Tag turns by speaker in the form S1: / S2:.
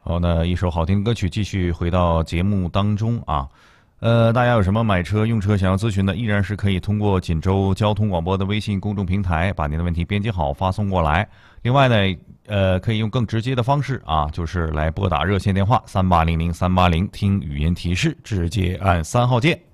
S1: 好，那一首好听的歌曲继续回到节目当中啊。大家有什么买车用车想要咨询的，依然是可以通过锦州交通广播的微信公众平台把您的问题编辑好发送过来。另外呢，可以用更直接的方式啊，就是来拨打热线电话3800-380，听语音提示，直接按3号键。